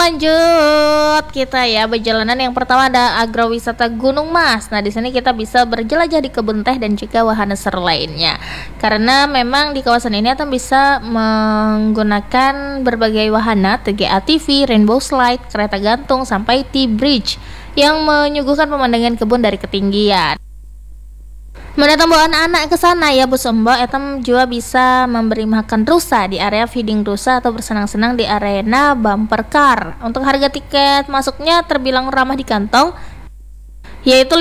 Lanjut kita ya perjalanan yang pertama ada agrowisata Gunung Mas. Nah, di sini kita bisa berjelajah di kebun teh dan juga wahana seru lainnya. Karena memang di kawasan ini kita bisa menggunakan berbagai wahana, TGA TV, Rainbow Slide, kereta gantung sampai T-Bridge yang menyuguhkan pemandangan kebun dari ketinggian. Mendatang bawa anak-anak ke sana ya bos Mbak, etam juga bisa memberi makan rusa di area feeding rusa atau bersenang-senang di arena bumper car. Untuk harga tiket masuknya terbilang ramah di kantong, yaitu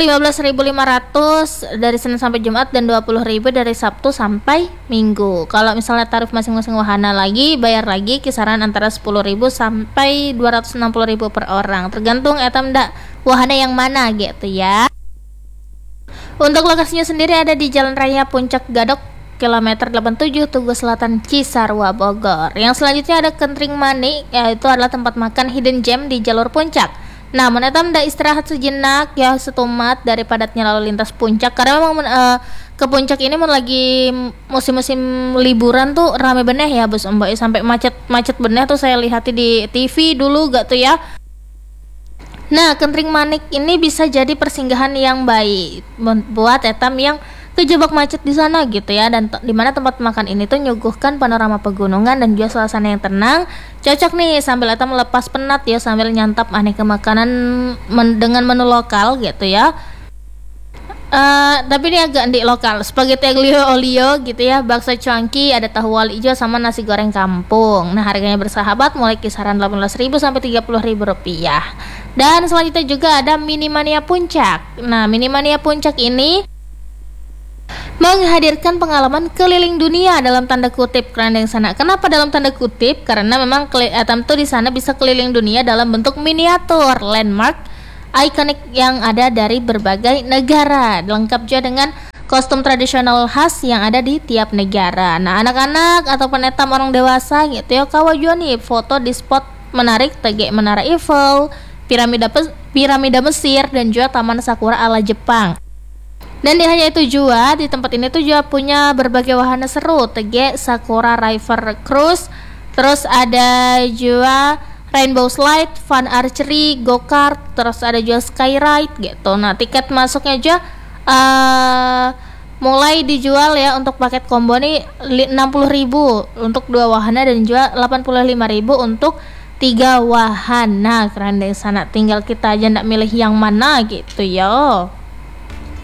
15.500 dari Senin sampai Jumat dan 20.000 dari Sabtu sampai Minggu. Kalau misalnya tarif masing-masing wahana lagi, bayar lagi kisaran antara 10.000 sampai 260.000 per orang. Tergantung etam ndak wahana yang mana gitu ya. Untuk lokasinya sendiri ada di Jalan Raya Puncak Gadok, kilometer 87 Tugu Selatan, Cisarua, Bogor. Yang selanjutnya ada Kentring Manik, yaitu adalah tempat makan hidden gem di jalur puncak. Nah, menetam dah istirahat sejenak ya setumat dari padatnya lalu lintas puncak. Karena memang ke puncak ini lagi musim-musim liburan tuh rame bener ya bos Mbak, sampai macet bener tuh saya lihat di TV dulu gak tuh ya. Nah, Kentring Manik ini bisa jadi persinggahan yang baik buat etam yang kejebak macet di sana gitu ya, dan di mana tempat makan ini tuh nyuguhkan panorama pegunungan dan juga suasana yang tenang. Cocok nih sambil etam melepas penat ya sambil nyantap aneka makanan dengan menu lokal gitu ya. Tapi ini agak di lokal, spaghetti aglio olio gitu ya, bakso cuanki, ada tahu wali hijau sama nasi goreng kampung. Nah, harganya bersahabat mulai kisaran 18.000 sampai 30.000 rupiah. Dan selanjutnya juga ada Minimania Puncak. Nah, Minimania Puncak ini menghadirkan pengalaman keliling dunia dalam tanda kutip keren yang sana. Kenapa dalam tanda kutip? Karena memang etam tuh di sana bisa keliling dunia dalam bentuk miniatur landmark ikonik yang ada dari berbagai negara, lengkap juga dengan kostum tradisional khas yang ada di tiap negara. Nah, anak-anak atau penetam orang dewasa gitu ya, kawajuan nih foto di spot menarik TG Menara Eiffel, piramida Mesir dan juga Taman Sakura ala Jepang. Dan di hanya itu juga di tempat ini tuh juga punya berbagai wahana seru, TG Sakura River Cruise, terus ada juga Rainbow Slide, Fun Archery, Go-Kart, terus ada juga Skyride gitu. Nah, tiket masuknya aja mulai dijual ya untuk paket combo nih 60.000 untuk 2 wahana dan juga 85.000 untuk 3 wahana. Keren deh sana, tinggal kita aja ndak milih yang mana gitu ya.